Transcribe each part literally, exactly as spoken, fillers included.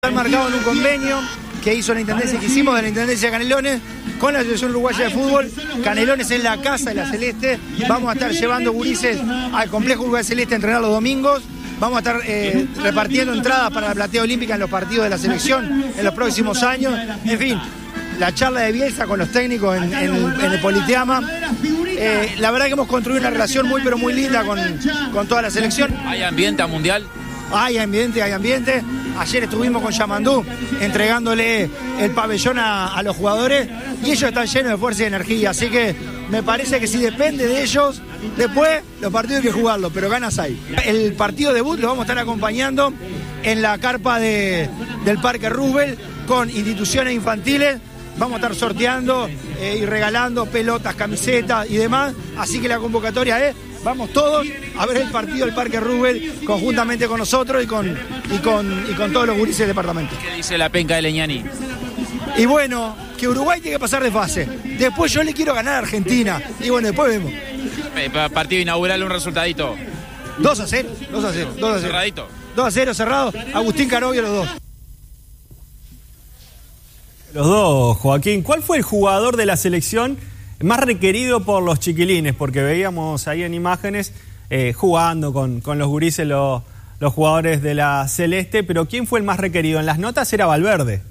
Está marcado en un convenio que hizo la Intendencia, que hicimos de la Intendencia de Canelones con la Asociación Uruguaya de Fútbol. Canelones es la casa de la Celeste. Vamos a estar llevando gurises al complejo Uruguay Celeste a entrenar los domingos. Vamos a estar eh, repartiendo entradas para la platea olímpica en los partidos de la selección en los próximos años. En fin, la charla de Bielsa con los técnicos en, en, en el Politeama. Eh, la verdad que hemos construido una relación muy pero muy linda con, con toda la selección. ¿Hay ambiente a mundial? Hay ambiente, hay ambiente. Ayer estuvimos con Yamandú entregándole el pabellón a, a los jugadores y ellos están llenos de fuerza y energía, así que me parece que si depende de ellos, después los partidos hay que jugarlos, pero ganas hay. El partido debut lo vamos a estar acompañando en la carpa de, del Parque Roosevelt con instituciones infantiles. Vamos a estar sorteando eh, y regalando pelotas, camisetas y demás, así que la convocatoria es: vamos todos a ver el partido del Parque Roosevelt conjuntamente con nosotros y con, y con, y con todos los gurises del departamento. ¿Qué dice la penca de Leñani? Y bueno, que Uruguay tiene que pasar de fase. Después yo le quiero ganar a Argentina. Y bueno, después vemos. Eh, partido inaugural, un resultadito. dos a cero. dos a cero. dos a cero. Cerradito. dos a cero cerrado. Agustín Canovio los dos. Los dos, Joaquín. ¿Cuál fue el jugador de la selección más requerido por los chiquilines? Porque veíamos ahí en imágenes eh, jugando con, con los gurises los, los jugadores de la Celeste, pero ¿quién fue el más requerido? En las notas era Valverde.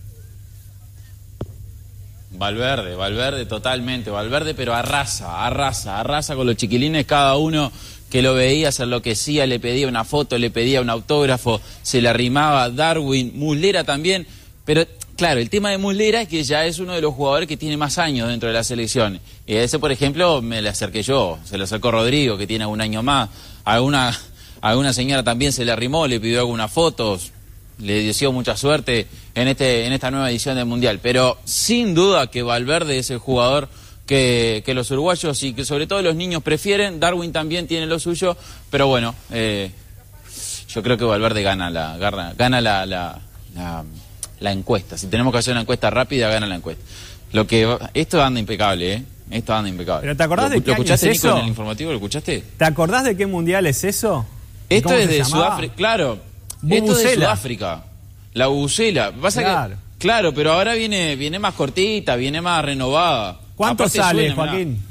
Valverde, Valverde totalmente, Valverde, pero arrasa, arrasa, arrasa con los chiquilines, cada uno que lo veía se enloquecía, le pedía una foto, le pedía un autógrafo, se le arrimaba. Darwin, Muslera también, pero claro, el tema de Muslera es que ya es uno de los jugadores que tiene más años dentro de la selección. Y a ese, por ejemplo, me le acerqué yo, se le acercó Rodrigo, que tiene un año más. A alguna, a alguna señora también se le arrimó, le pidió algunas fotos, le deseó mucha suerte en, este, en esta nueva edición del Mundial. Pero sin duda que Valverde es el jugador que, que los uruguayos y que sobre todo los niños prefieren. Darwin también tiene lo suyo, pero bueno, eh, yo creo que Valverde gana la, gana, gana la, la, la la encuesta. Si tenemos que hacer una encuesta rápida, gana la encuesta. Lo que esto anda impecable, ¿eh? Esto anda impecable. ¿Pero te acordás ¿Lo, de qué ¿Lo escuchaste, año es Nico, eso? en el informativo? ¿Lo escuchaste? ¿Te acordás de qué mundial es eso? Esto es de Sudáfrica. Claro. Esto es de Bubucela. Sudáfrica. La bubucela. Pasa Claro. que, claro, pero ahora viene, viene más cortita, viene más renovada. ¿Cuánto Aparte sale, suena, Joaquín?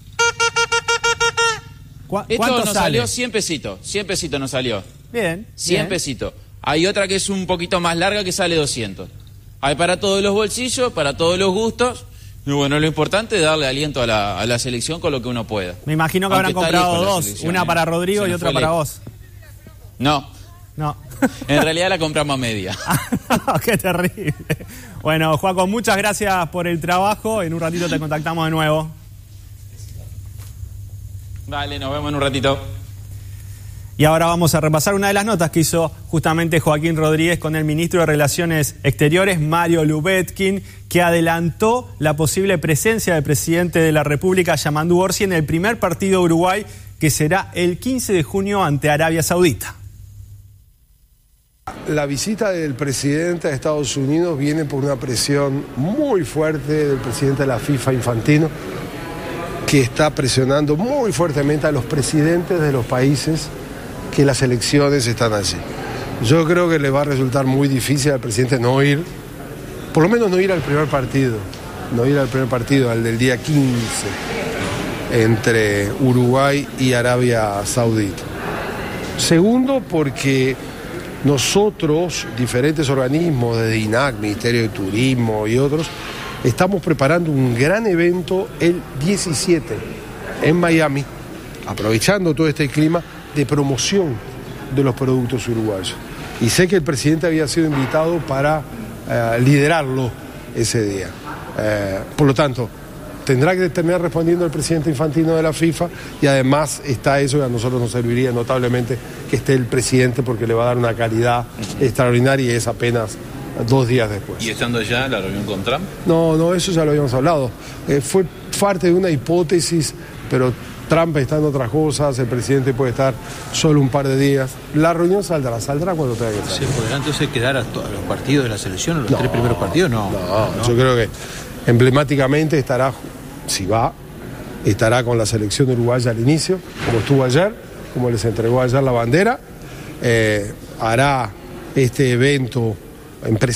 ¿Cu Esto ¿Cuánto nos sale? salió cien pesitos. cien pesitos nos salió. Bien. cien bien. pesitos. Hay otra que es un poquito más larga que sale doscientos. Hay para todos los bolsillos, para todos los gustos. Y bueno, lo importante es darle aliento a la, a la selección con lo que uno pueda. Me imagino que Aunque habrán está comprado lejos la dos. selección, Una ¿eh? para Rodrigo Se y nos otra fue para lejos. vos. No, No. en realidad la compramos a media. Qué terrible. Bueno, Joaco, muchas gracias por el trabajo. En un ratito te contactamos de nuevo. Vale, nos vemos en un ratito. Y ahora vamos a repasar una de las notas que hizo justamente Joaquín Rodríguez con el ministro de Relaciones Exteriores, Mario Lubetkin, que adelantó la posible presencia del presidente de la República, Yamandú Orsi, en el primer partido de Uruguay, que será el quince de junio ante Arabia Saudita. La visita del presidente a Estados Unidos viene por una presión muy fuerte del presidente de la FIFA, Infantino, que está presionando muy fuertemente a los presidentes de los países que las elecciones están allí. Yo creo que le va a resultar muy difícil al presidente no ir, por lo menos no ir al primer partido, no ir al primer partido, al del día quince, entre Uruguay y Arabia Saudita. Segundo, porque nosotros, diferentes organismos, desde I N A C, Ministerio de Turismo y otros, estamos preparando un gran evento el diecisiete en Miami, aprovechando todo este clima de promoción de los productos uruguayos. Y sé que el presidente había sido invitado para eh, liderarlo ese día. Eh, por lo tanto, tendrá que terminar respondiendo el presidente Infantino de la FIFA y además está eso que a nosotros nos serviría notablemente que esté el presidente porque le va a dar una calidad extraordinaria y es apenas dos días después. ¿Y estando ya la reunión con Trump? No, no, eso ya lo habíamos hablado. Eh, fue parte de una hipótesis, pero Trump está en otras cosas, el presidente puede estar solo un par de días. La reunión saldrá, saldrá cuando tenga que salir. ¿Se podrá entonces quedar a, to- a los partidos de la selección, a los No, tres primeros partidos? No, no, no, yo creo que emblemáticamente estará, si va, estará con la selección uruguaya al inicio, como estuvo ayer, como les entregó ayer la bandera, eh, hará este evento empresarial.